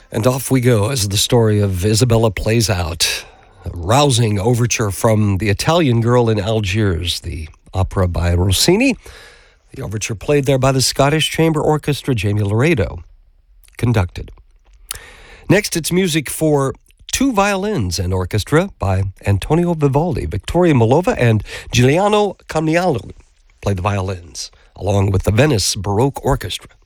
And off we go as the story of Isabella plays out. A rousing overture from The Italian Girl in Algiers, the opera by Rossini. The overture played there by the Scottish Chamber Orchestra, Jamie Laredo conducted. Next, it's music for two violins and orchestra by Antonio Vivaldi. Victoria Molova and Giuliano Camniano play the violins, along with the Venice Baroque Orchestra.